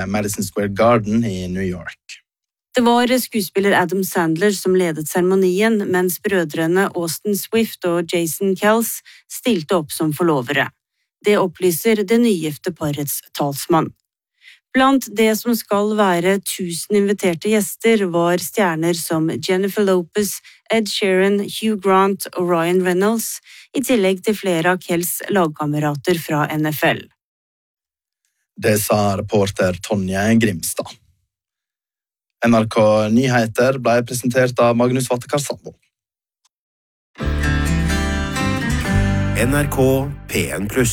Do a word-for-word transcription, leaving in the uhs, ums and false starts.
Madison Square Garden i New York. Det var skuespiller Adam Sandler som ledet seremonien, mens brødrene Austin Swift og Jason Kels stilte opp som forlovere. Det opplyser det nygifte parets talsmann. Blant det som skal være tusen inviterte gjester var stjerner som Jennifer Lopez, Ed Sheeran, Hugh Grant og Ryan Reynolds, i tillegg til flere av Kels lagkamerater fra N F L. Det sa reporter Tonje Grimstad. N R K Nyheter ble presentert av Magnus Vattekar Sandvold. N R K P en pluss